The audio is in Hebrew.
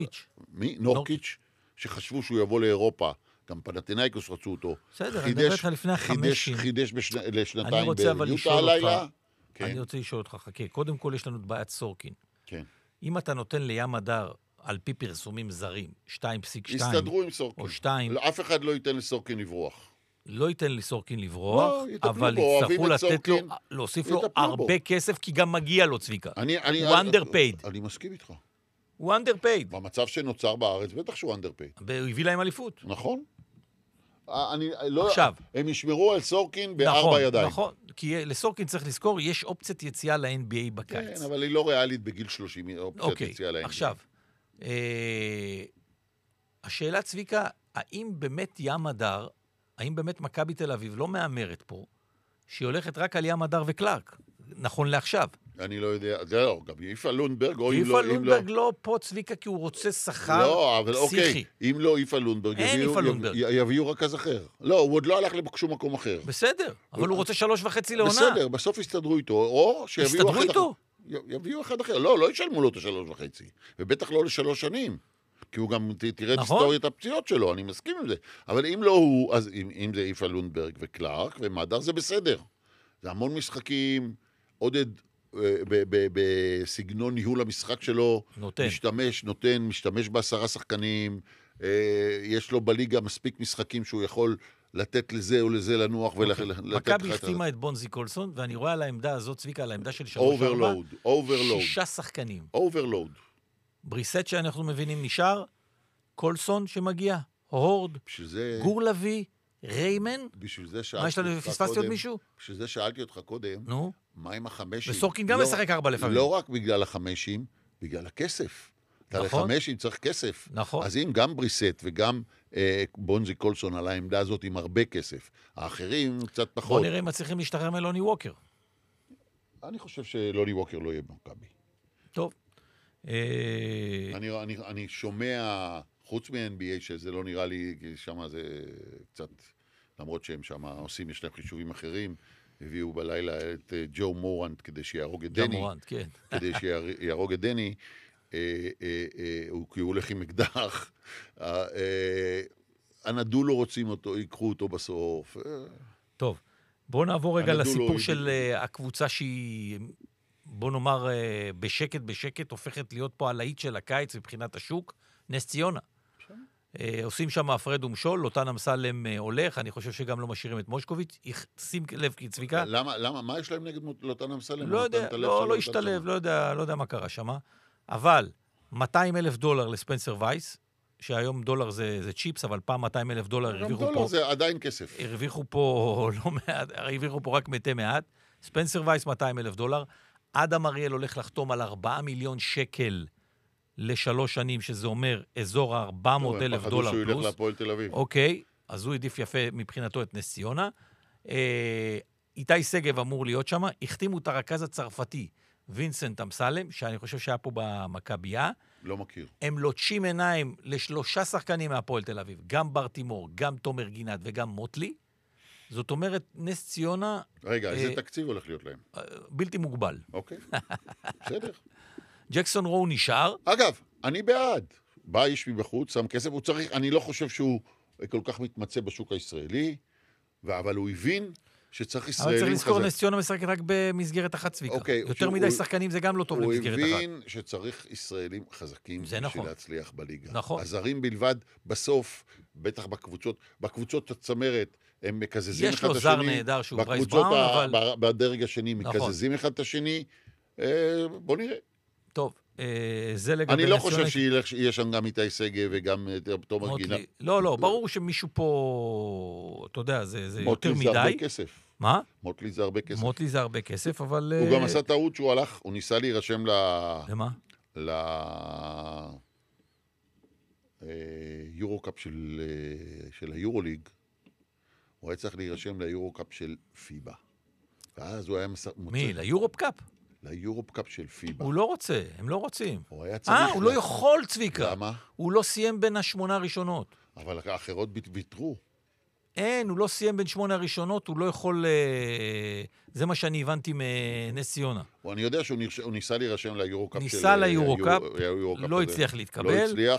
מי? נורקיץ', שחשבו שהוא יבוא לאירופה. גם פנתינייקוס רצו אותו. בסדר, אני מדבר איתך לפני 5 שנים. חידש לשנתיים אני רוצה אבל לשאול הלילה. אותך, אני רוצה לשאול אותך, חכה, קודם כל יש לנו את בעיית סורקין. כן. אם אתה נותן לים הדר, על פי פרסומים זרים, 2.2, יסתדרו עם סורקין. או 2, אף אחד לא ייתן לסורקין לברוח. לא ייתן לסורקין לברוח, לא, אבל יצטרכו לתת לו, להוסיף לו הרבה כסף, כי גם מגיע לו צביקה. הוא underpaid. אני מסכים איתך. הוא underpaid. במצב שנוצר בארץ, בטח שהוא underpaid. הוא הביא להם אליפות. נכון. עכשיו. הם ישמרו על סורקין בארבע ידיים. נכון, כי לסורקין צריך לזכור, יש אופציית יציאה ל-NBA בקיץ. כן, אבל היא לא ריאלית בגיל 30, אופציית יציאה ל-NBA. עכשיו, השאלה צביקה, האם באמת ים הדר, האם באמת מכבי תל אביב לא מאמרת פה, שהיא הולכת רק על ים הדר וקלארק, נכון לעכשיו? אני לא יודע, זה לא, גם איפה לונדברג, או אם לא... איפה לונדברג לא פה צביקה, כי הוא רוצה שכר פסיכי. אם לא איפה לונדברג, יביאו רכז אחר. לא, הוא עוד לא הלך לשום מקום אחר. בסדר, אבל הוא רוצה 3.5 לעונה. בסדר, בסוף יסתדרו איתו, או שיביאו אחד אחר. יביאו אחד אחר, לא ישלמו לו את 3.5, ובטח לא ל3 שנים. כי הוא גם תראה את היסטוריית הפציעות שלו, אני מסכים עם זה. אבל אם לא הוא, אז אם זה איפה לונדברג וקלארק ומדר, זה בסדר. זה המון משחקים, עודד בסגנון ניהול המשחק שלו, משתמש ב10 שחקנים, יש לו בליגה מספיק משחקים שהוא יכול לתת לזה או לזה לנוח מכבי החתימה את בונזי קולסון, ואני רואה על העמדה הזאת, צביקה, על העמדה של 3-4, 6 שחקנים. אוברלוד. בריסט שאנחנו מבינים נשאר, קולסון שמגיע, הורד, גור לוי, ריימן. מה יש לנו, פספסתי עוד מישהו? בשביל זה שאלתי אותך קודם, מה עם החמשים? וסורקין גם משחק 4 לפעמים. לא רק בגלל החמשים, בגלל הכסף. אתה לחמשים צריך כסף. נכון. אז אם גם בריסט וגם בונזי קולסון על העמדה הזאת עם הרבה כסף, האחרים קצת פחות. בוא נראה אם מצליחים להשתחרר מלוני ווקר. אני חושב שלוני ווקר לא יהיה במכבי. טוב. אני שומע, חוץ מ-NBA, שזה לא נראה לי, כי שם זה קצת, למרות שהם שם עושים, יש להם חישובים אחרים, הביאו בלילה את ג'ו מורנט כדי שיהרוג את דני. מורנט, כן. כדי שיהרוג את דני, כי הוא הולך עם אקדח. הנדולו רוצים אותו, ייקחו אותו בסוף. טוב, בואו נעבור רגע לסיפור של הקבוצה שהיא... בוא נאמר, בשקט הופכת להיות פה הלהיט של הקיץ מבחינת השוק, נס ציונה. עושים שם הפרד ומשול, לוטן אמסלם הולך, אני חושב שגם לא משאירים את מושקוביץ', שים לב צביקה. למה? מה יש להם נגד לוטן אמסלם? לא יודע, לא השתלב, לא יודע מה קרה שם. אבל $200,000 לספנסר וייס, שהיום דולר זה צ'יפס, אבל פעם $200,000 הרוויחו פה. גם דולר זה עדיין כסף. הרוויחו פה לא מעט, הרוויחו פה רק מתי מעט. ספנסר וייס $200,000. אדם אריאל הולך לחתום על 4 מיליון שקל ל3 שנים, שזה אומר אזור $400,000 פלוס. פחדו שהוא ילך להפועל תל אביב. אוקיי, אז הוא עדיף יפה מבחינתו את נס ציונה. איתי סגב אמור להיות שם, החתימו את הרכז הצרפתי, וינסנט אמסלם, שאני חושב שהיה פה במכבייה. לא מכיר. הם לוטשים עיניים ל3 שחקנים מהפועל תל אביב, גם ברטימור, גם תומר גינת וגם מוטלי. זאת אומרת, נס ציונה... רגע, איזה תקציב הולך להיות להם? בלתי מוגבל. אוקיי, בסדר. ג'קסון רו נשאר. אגב, אני בעד. בא איש מבחוץ, שם כסף, הוא צריך, אני לא חושב שהוא כל כך מתמצא בשוק הישראלי, אבל הוא הבין שצריך ישראלים חזק. אבל צריך לזכור, נס ציונה משחקת רק במסגרת אחת צביקה. יותר מדי שחקנים זה גם לא טוב למסגרת אחת. הוא הבין שצריך ישראלים חזקים בשביל להצליח בליגה. נכון. הזרים בלבד, בסוף, בטח בקבוצות הצמרת, הם מקזזים אחד את השני. יש לו זר נהדר שהוא ברייס בראון, אבל... בדרג השני מקזזים אחד את השני. בוא נראה. טוב, זה לגבי... אני לא חושב שיהיה שם גם איתי סגב וגם תומר גינה. לא, ברור שמישהו פה, אתה יודע, זה יותר מדי. מוטלי זה הרבה כסף. מה? מוטלי זה הרבה כסף. מוטלי זה הרבה כסף, אבל... הוא גם עשה טעות שהוא הלך, הוא ניסה להירשם למה? ליורו-קאפ של היורוליג. הוא היה צריך להירשם ליורו-קאפ של פיבה. ואז הוא היה מוצא... מי? ליורופ-קאפ? ליורופ-קאפ של פיבה. הוא לא רוצה, הם לא רוצים. הוא היה צריך... הוא לא יכול, צביקה. למה? הוא לא סיים בין 8 הראשונות. אבל האחרות ויתרו. אין, הוא לא סיים בין 8 הראשונות, הוא לא יכול... זה מה שאני הבנתי מנס ציונה. אני יודע שהוא ניסה להירשם ליורוקאפ. ניסה ליורוקאפ, לא הצליח להתקבל. לא הצליח,